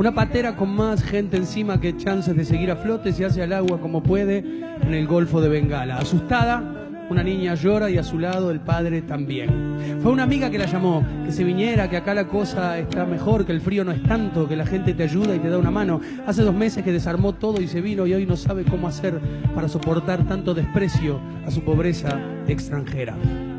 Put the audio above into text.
Una patera con más gente encima que chances de seguir a flote se hace al agua como puede en el Golfo de Bengala. Asustada, una niña llora y a su lado el padre también. Fue una amiga que la llamó, que se viniera, que acá la cosa está mejor, que el frío no es tanto, que la gente te ayuda y te da una mano. Hace 2 meses que desarmó todo y se vino y hoy no sabe cómo hacer para soportar tanto desprecio a su pobreza extranjera.